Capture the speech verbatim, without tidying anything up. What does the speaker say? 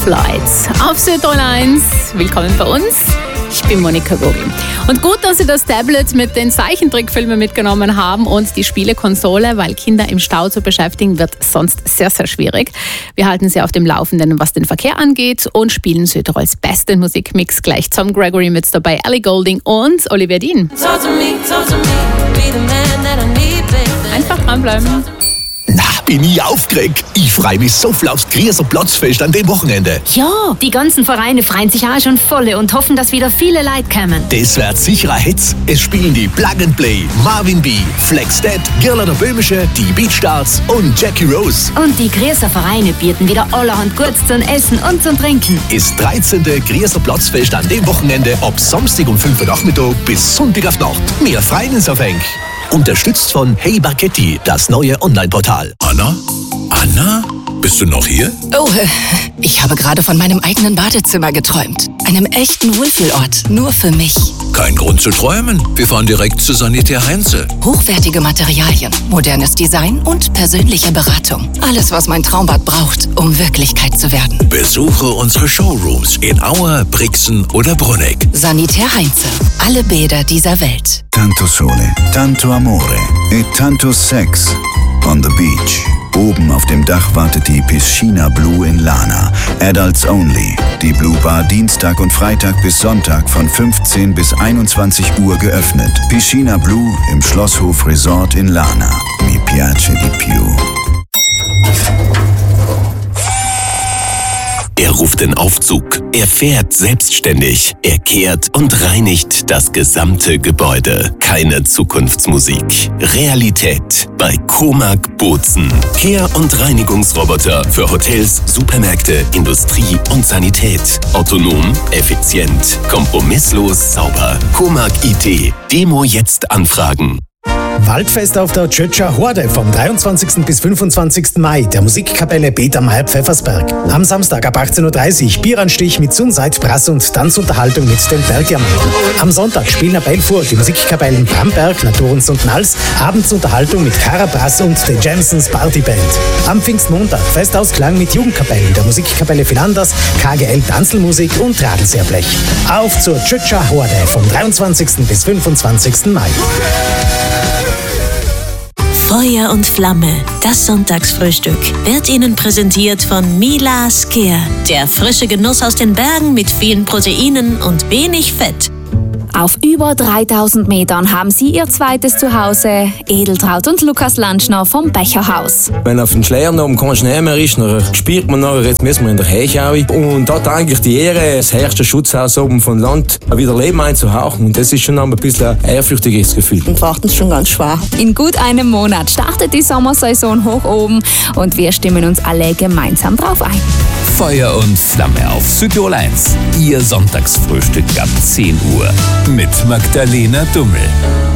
Flights auf Südtirol eins. Willkommen bei uns. Ich bin Monika Vogel. Und gut, dass Sie das Tablet mit den Zeichentrickfilmen mitgenommen haben und die Spielekonsole, weil Kinder im Stau zu beschäftigen wird sonst sehr, sehr schwierig. Wir halten Sie auf dem Laufenden, was den Verkehr angeht und spielen Südtirols besten Musikmix gleich. Tom Gregory mit dabei, Ellie Goulding und Olivia Dean. Einfach dranbleiben. Na, bin ich aufgeregt. Ich freue mich so viel aufs Grieser Platzfest an dem Wochenende. Ja, die ganzen Vereine freuen sich auch schon voll und hoffen, dass wieder viele Leute kommen. Das wird sicher ein Hitz. Es spielen die Plug and Play, Marvin B., Flex Dead, Girla der Böhmische, die Beatstars und Jackie Rose. Und die Grieser Vereine bieten wieder allerhand Gutes zum Essen und zum Trinken. Das dreizehnte Grieser Platzfest an dem Wochenende ab Samstag um fünf Uhr Nachmittag bis Sonntag auf Nacht. Wir freuen uns auf euch. Unterstützt von Hey Barketti, das neue Online-Portal. Anna? Anna? Bist du noch hier? Oh, ich habe gerade von meinem eigenen Badezimmer geträumt. Einem echten Wohlfühlort, nur für mich. Kein Grund zu träumen. Wir fahren direkt zu Sanitär Heinze. Hochwertige Materialien, modernes Design und persönliche Beratung. Alles, was mein Traumbad braucht, um Wirklichkeit zu werden. Besuche unsere Showrooms in Auer, Brixen oder Brunegg. Sanitär Heinze. Alle Bäder dieser Welt. Tanto sole, tanto amore e tanto sex on the beach. Oben auf dem Dach wartet die Piscina Blue in Lana. Adults only. Die Blue Bar Dienstag und Freitag bis Sonntag von fünfzehn bis einundzwanzig Uhr geöffnet. Piscina Blue im Schlosshof Resort in Lana. Mi piace di più. Er ruft den Aufzug, er fährt selbstständig, er kehrt und reinigt das gesamte Gebäude. Keine Zukunftsmusik, Realität bei Comag Bozen. Kehr- und Reinigungsroboter für Hotels, Supermärkte, Industrie und Sanität. Autonom, effizient, kompromisslos, sauber. Comag I T. Demo jetzt anfragen. Waldfest auf der Tschötscher Horde vom dreiundzwanzigsten bis fünfundzwanzigsten Mai der Musikkapelle Peter Mayer Pfeffersberg. Am Samstag ab achtzehn Uhr dreißig Bieranstich mit Sunside, Brass und Tanzunterhaltung mit den Bergdiamanten. Am Sonntag spielen ab elf Uhr die Musikkapellen Bramberg, Naturens und Nals, Abendsunterhaltung mit Cara Brass und den Jamesons Partyband. Am Pfingstmontag Festausklang mit Jugendkapellen der Musikkapelle Philanders, K G L Tanzelmusik und Radelseerblech. Auf zur Tschötscher Horde vom dreiundzwanzigsten bis fünfundzwanzigsten Mai. Feuer und Flamme, das Sonntagsfrühstück, wird Ihnen präsentiert von Mila Sker. Der frische Genuss aus den Bergen mit vielen Proteinen und wenig Fett. Auf über dreitausend Metern haben sie ihr zweites Zuhause, Edeltraud und Lukas Landschner vom Becherhaus. Wenn auf den Schleiern oben kein Schnee mehr ist, dann spürt man nachher, jetzt müssen wir in der Heichau. Und dort eigentlich die Ehre, das höchste Schutzhaus oben vom Land, wieder Leben einzuhauchen. Und das ist schon ein bisschen ein ehrfürchtiges Gefühl. Und warten schon ganz schwer. In gut einem Monat startet die Sommersaison hoch oben und wir stimmen uns alle gemeinsam drauf ein. Feuer und Flamme auf Südtirol eins. Ihr Sonntagsfrühstück ab zehn Uhr mit Magdalena Dummel.